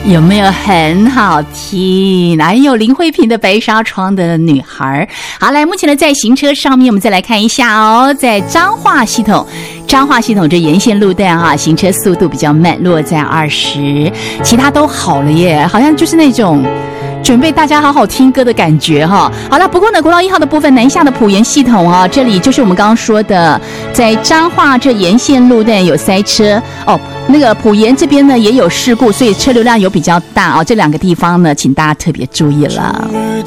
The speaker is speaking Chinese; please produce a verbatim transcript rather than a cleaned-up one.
有没有很好听？哪有林慧萍的《白纱窗的女孩》？好，来，目前呢在行车上面，我们再来看一下哦，在彰化系统，彰化系统这沿线路段哈、啊，行车速度比较慢，落在二十，其他都好了耶，好像就是那种准备大家好好听歌的感觉哈。好了，不过呢，国道一号的部分南下的埔盐系统啊，这里就是我们刚刚说的，在彰化这沿线路段有塞车哦。那个埔盐这边呢也有事故，所以车流量有比较大哦。这两个地方呢，请大家特别注意了。